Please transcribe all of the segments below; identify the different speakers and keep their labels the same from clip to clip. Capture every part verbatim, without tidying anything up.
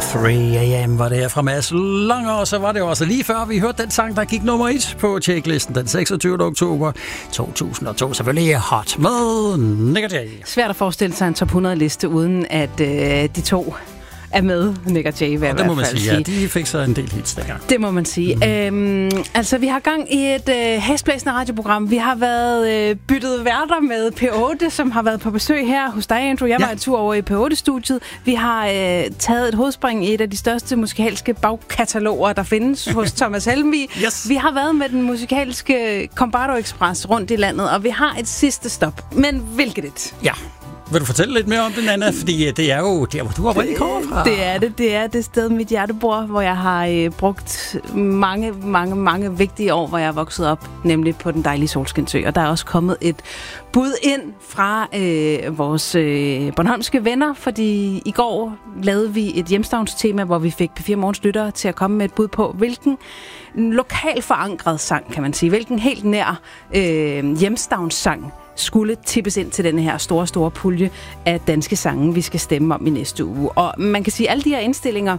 Speaker 1: tre a m var det her fra Mads Langer, og så var det jo også lige før, vi hørte den sang, der gik nummer et på checklisten den seksogtyvende oktober to tusind og to. Selvfølgelig Hot med Nick og Jay.
Speaker 2: Svært at forestille sig en top hundrede liste, uden at øh, de to er med, Nick og Jay, vil jeg i hvert fald sige.
Speaker 1: Ja, de fik så en del hits dengang.
Speaker 2: Det må man sige. Mm. Øhm, altså, vi har gang i et øh, hæsblæsende radioprogram. Vi har været øh, byttet værter med P otte, som har været på besøg her hos dig, Andrew. Jeg ja. var en tur over i P otte-studiet. Vi har øh, taget et hovedspring i et af de største musikalske bagkataloger, der findes hos Thomas Helmig.
Speaker 1: Yes.
Speaker 2: Vi har været med den musikalske Combardo Express rundt i landet, og vi har et sidste stop. Men hvilket et?
Speaker 1: Ja. Vil du fortælle lidt mere om den, Anna? Fordi det er jo der, hvor du oprindeligt kommer fra.
Speaker 2: Det er det. Det er det sted, mit hjerte bor, hvor jeg har øh, brugt mange, mange, mange vigtige år, hvor jeg er vokset op, nemlig på den dejlige Solskinsø. Og der er også kommet et bud ind fra øh, vores øh, bornholmske venner, fordi i går lavede vi et hjemstavnstema, hvor vi fik P fire Morgens lyttere til at komme med et bud på, hvilken lokal forankret sang, kan man sige, hvilken helt nær øh, hjemstavnssang skulle tippes ind til denne her store, store pulje af danske sange, vi skal stemme om i næste uge. Og man kan sige, at alle de her indstillinger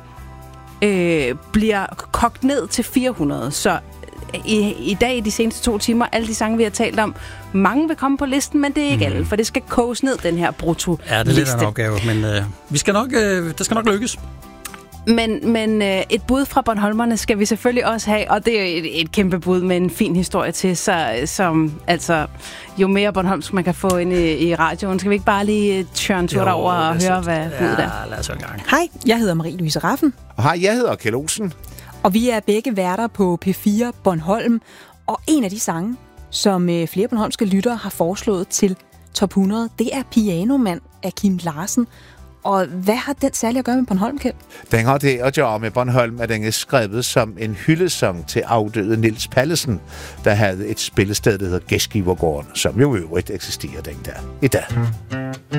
Speaker 2: øh, bliver kogt ned til fire hundrede. Så i, i dag, i de seneste to timer, alle de sange, vi har talt om, mange vil komme på listen, men det er ikke mm. alle, for det skal koges ned, den her brutto-liste.
Speaker 1: Ja, det er lidt af en opgave, men øh, vi skal nok, øh, det skal nok lykkes.
Speaker 2: Men, men øh, et bud fra Bornholmerne skal vi selvfølgelig også have, og det er et, et kæmpe bud med en fin historie til, så, som altså, jo mere Bornholmsk man kan få ind i, i radioen, skal vi ikke bare lige tørre en tur derover og høre, hvad budet er?
Speaker 1: Ja, lad os høre en gang.
Speaker 3: Hej, jeg hedder Marie-Louise Raffen.
Speaker 4: Og hej, jeg hedder Kjeld Olsen.
Speaker 3: Og vi er begge værter på P fire Bornholm, og en af de sange, som øh, flere bornholmske lyttere har foreslået til top hundrede, det er Pianomand af Kim Larsen. Og hvad har den særligt at gøre med Bornholm, Kjeld?
Speaker 4: Den har det at gøre med Bornholm, at den er skrevet som en hyldesang til afdøde Niels Pallesen, der havde et spillested, der hedder Gæstgivergården, som jo øvrigt eksisterer den der i dag.